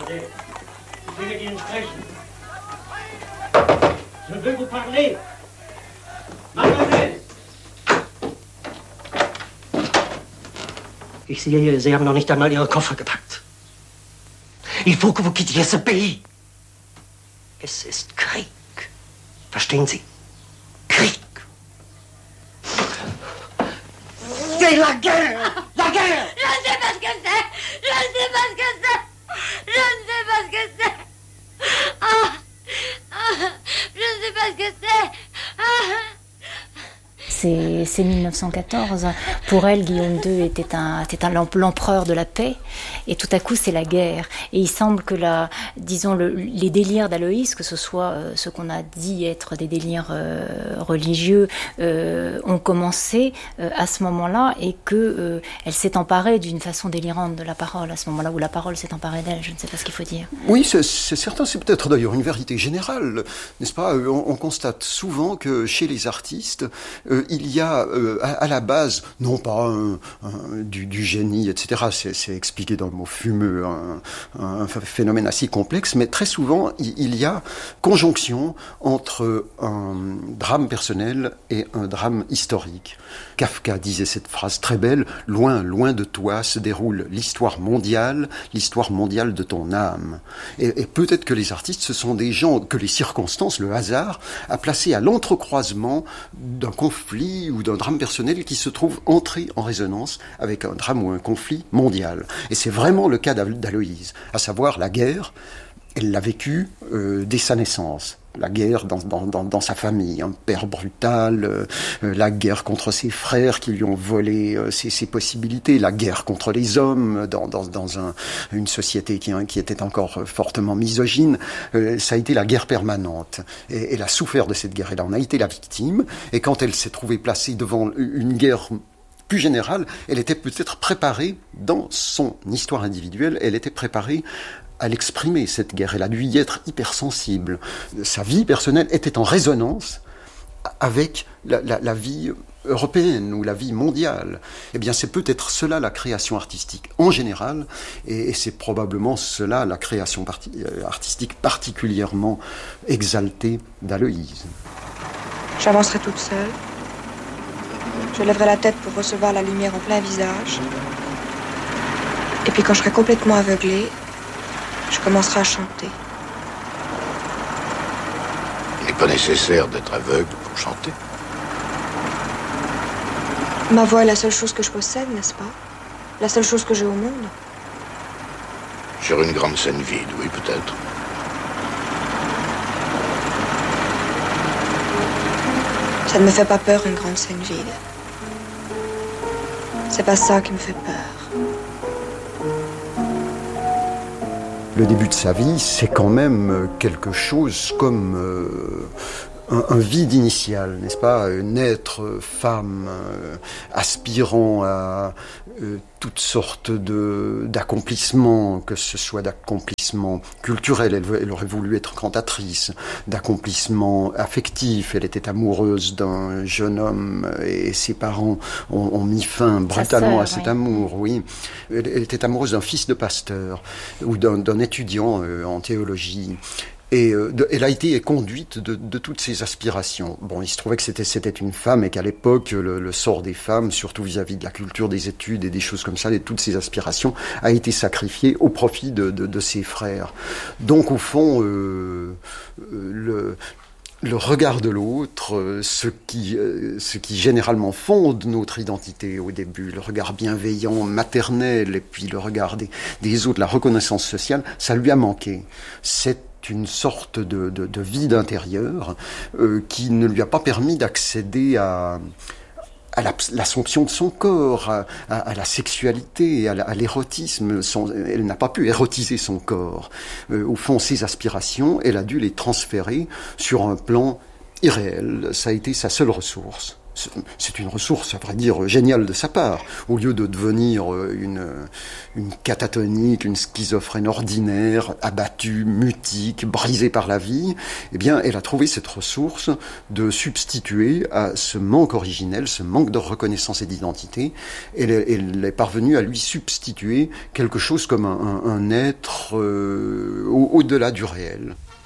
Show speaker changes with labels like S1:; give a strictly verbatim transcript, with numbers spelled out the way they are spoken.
S1: Attendez, je vais dire sprechen. Je veux vous parler. Mademoiselle! Ich sehe, Sie haben noch nicht einmal Ihre Koffer gepackt. Il faut que vous quittiez ce pays. Es ist Krieg. Verstehen Sie? Krieg. C'est la guerre! La guerre!
S2: Je ne sais pas ce que c'est! Je ne sais pas ce que c'est! Je ne sais pas ce que c'est! Ah! Ah! Je ne sais pas ce que c'est! Ah!
S3: C'est, c'est mille neuf cent quatorze. Pour elle, Guillaume deux était, un, était un, l'empereur de la paix. Et tout à coup, c'est la guerre. Et il semble que la, disons, le, les délires d'Aloïse, que ce soit euh, ce qu'on a dit être des délires euh, religieux, euh, ont commencé euh, à ce moment-là et que euh, elle s'est emparée d'une façon délirante de la parole à ce moment-là, où la parole s'est emparée d'elle. Je ne sais pas ce qu'il faut dire.
S4: Oui, c'est, c'est certain. C'est peut-être d'ailleurs une vérité générale, n'est-ce pas? On, on constate souvent que chez les artistes, euh, il y a euh, à, à la base, non pas un, un, du, du génie, et cetera. C'est, c'est expliqué dans le mot fumeux, un, un phénomène assez complexe, mais très souvent, il, il y a conjonction entre un drame personnel et un drame historique. Kafka disait cette phrase très belle, « Loin, loin de toi se déroule l'histoire mondiale, l'histoire mondiale de ton âme. » Et, et peut-être que les artistes, ce sont des gens que les circonstances, le hasard, a placés à l'entrecroisement d'un conflit ou d'un drame personnel qui se trouve entré en résonance avec un drame ou un conflit mondial. Et c'est vraiment le cas d'Aloïse, à savoir la guerre. Elle l'a vécue euh, dès sa naissance. La guerre dans, dans, dans, dans sa famille, un père brutal, euh, la guerre contre ses frères qui lui ont volé euh, ses, ses possibilités, la guerre contre les hommes dans, dans, dans un, une société qui, qui était encore fortement misogyne. Euh, ça a été la guerre permanente. Et elle a souffert de cette guerre. Elle en a été la victime. Et quand elle s'est trouvée placée devant une guerre plus générale, elle était peut-être préparée dans son histoire individuelle, elle était préparée à l'exprimer, cette guerre. Elle a dû y être hypersensible. Sa vie personnelle était en résonance avec la, la, la vie européenne ou la vie mondiale. Eh bien, c'est peut-être cela la création artistique en général, et, et c'est probablement cela la création parti- artistique particulièrement exaltée d'Aloïse.
S5: J'avancerai toute seule. Je lèverai la tête pour recevoir la lumière en plein visage. Et puis quand je serai complètement aveuglée, je commencerai à chanter.
S6: Il n'est pas nécessaire d'être aveugle pour chanter.
S5: Ma voix est la seule chose que je possède, n'est-ce pas? La seule chose que j'ai au monde.
S6: Sur une grande scène vide, oui, peut-être.
S5: Ça ne me fait pas peur, une grande scène vide. C'est pas ça qui me fait peur.
S4: Le début de sa vie, c'est quand même quelque chose comme euh, un, un vide initial, n'est-ce pas? Naître femme, euh, aspirant à euh, toutes sortes de, d'accomplissements, que ce soit d'accomplissements culturels, elle, elle aurait voulu être cantatrice, d'accomplissements affectifs, elle était amoureuse d'un jeune homme et ses parents ont, ont mis fin brutalement sœur, à cet oui. amour, oui. Elle, elle était amoureuse d'un fils de pasteur ou d'un, d'un étudiant euh, en théologie. Et euh, de, elle a été conduite de, de toutes ses aspirations. Bon, il se trouvait que c'était, c'était une femme et qu'à l'époque, le, le sort des femmes, surtout vis-à-vis de la culture des études et des choses comme ça, et toutes ses aspirations, a été sacrifié au profit de, de, de ses frères. Donc, au fond, euh, le... le regard de l'autre, ce qui, ce qui généralement fonde notre identité au début, le regard bienveillant, maternel, et puis le regard des, des autres, la reconnaissance sociale, ça lui a manqué. C'est une sorte de, de, de vide intérieur euh, qui ne lui a pas permis d'accéder à... à la, l'assomption de son corps, à, à, à la sexualité, à, la, à l'érotisme. Son, elle n'a pas pu érotiser son corps. Euh, au fond, ses aspirations, elle a dû les transférer sur un plan irréel. Ça a été sa seule ressource. c'est une ressource, à vrai dire, géniale de sa part. Au lieu de devenir une, une catatonique, une schizophrène ordinaire, abattue, mutique, brisée par la vie, eh bien, elle a trouvé cette ressource de substituer à ce manque originel, ce manque de reconnaissance et d'identité. Elle, elle est parvenue à lui substituer quelque chose comme un, un, un être euh, au, au-delà du réel.